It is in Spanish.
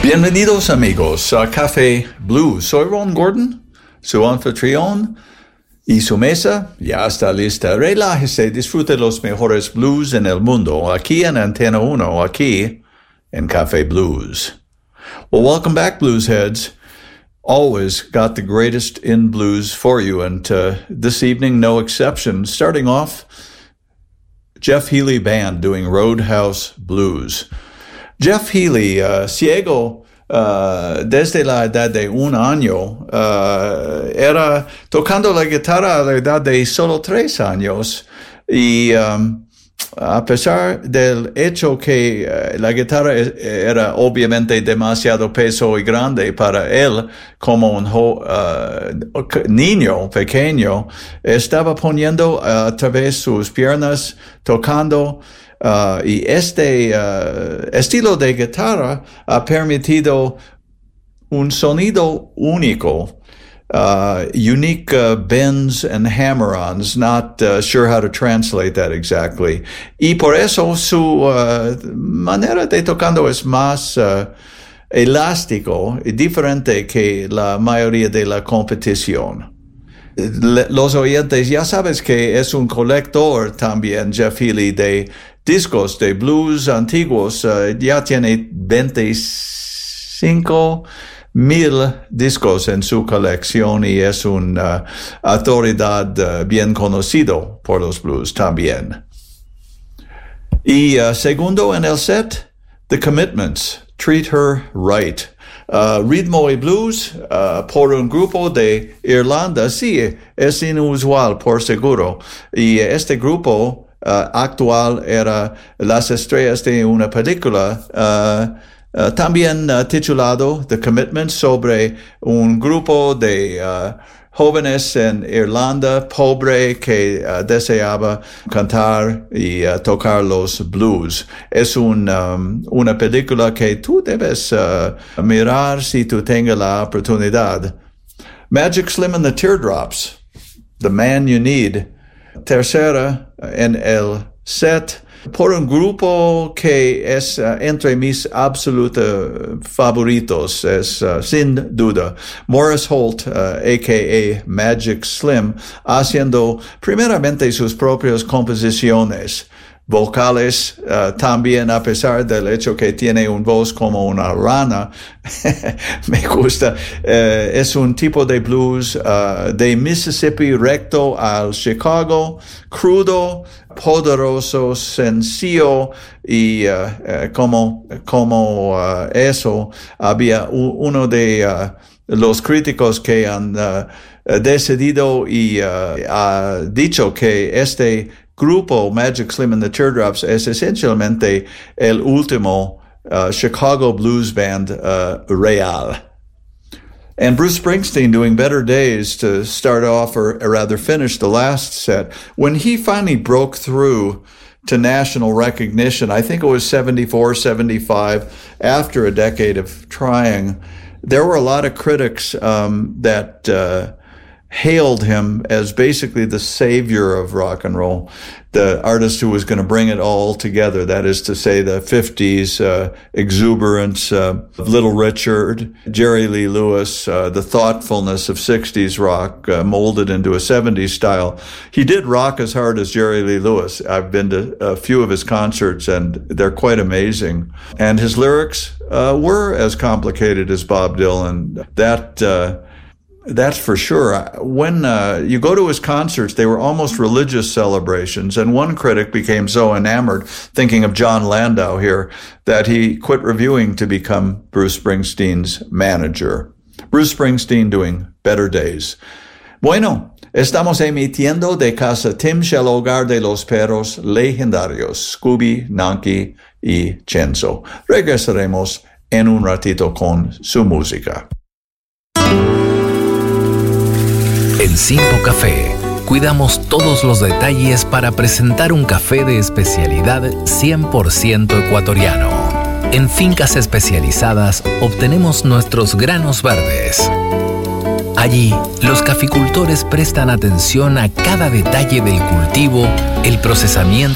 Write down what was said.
Bienvenidos amigos a Café Blues. Soy Ron Gordon, su anfitrión, y su mesa ya está lista. Relájese, disfrute los mejores blues en el mundo, aquí en Antena 1, aquí en Café Blues. Well, welcome back, blues heads. Always got the greatest in blues for you, and this evening, no exception. Starting off, Jeff Healey Band doing Roadhouse Blues. Jeff Healey, ciego desde la edad de 1 año, era tocando la guitarra a la edad de solo 3 años, y a pesar del hecho que la guitarra era obviamente demasiado peso y grande para él como un niño pequeño, estaba poniendo a través sus piernas, tocando, y este estilo de guitarra ha permitido un sonido único. Unique bends and hammer-ons, not sure how to translate that exactly. Y por eso su manera de tocando es más elástico y diferente que la mayoría de la competición. Los oyentes ya sabes que es un colector también, Jeff Healey, de discos de blues antiguos. Ya tiene 25,000 discos en su colección y es una autoridad bien conocido por los blues también. Y segundo en el set, The Commitments, Treat Her Right. Ritmo y blues por un grupo de Irlanda, sí, es inusual por seguro. Y este grupo actual era las estrellas de una película también titulado The Commitments, sobre un grupo de jóvenes en Irlanda pobre que deseaba cantar y tocar los blues. Es una película que tú debes mirar si tú tengas la oportunidad. Magic Slim and the Teardrops, The Man You Need, tercera en el set, por un grupo que es entre mis absolutos favoritos, es sin duda Morris Holt, a.k.a. Magic Slim, haciendo primeramente sus propias composiciones vocales, también a pesar del hecho que tiene una voz como una rana. Me gusta. Es un tipo de blues de Mississippi recto al Chicago, crudo, poderoso, sencillo, y como eso, había uno de los críticos que han decidido y ha dicho que este grupo Magic Slim and the Teardrops es esencialmente el último Chicago blues band real. And Bruce Springsteen doing Better Days to start off, or rather finish the last set. When he finally broke through to national recognition, I think it was 74, 75, after a decade of trying, there were a lot of critics that hailed him as basically the savior of rock and roll, the artist who was going to bring it all together. That is to say, the 50s exuberance of Little Richard, Jerry Lee Lewis, the thoughtfulness of 60s rock molded into a 70s style. He did rock as hard as Jerry Lee Lewis. I've been to a few of his concerts, and they're quite amazing. And his lyrics were as complicated as Bob Dylan. That's for sure. When you go to his concerts, they were almost religious celebrations, and one critic became so enamored, thinking of John Landau here, that he quit reviewing to become Bruce Springsteen's manager. Bruce Springsteen doing Better Days. Bueno, estamos emitiendo de casa Tim's, el hogar de los perros legendarios, Scooby, Nanky y Chenzo. Regresaremos en un ratito con su música. En Simpo Café, cuidamos todos los detalles para presentar un café de especialidad 100% ecuatoriano. En fincas especializadas obtenemos nuestros granos verdes. Allí, los caficultores prestan atención a cada detalle del cultivo, el procesamiento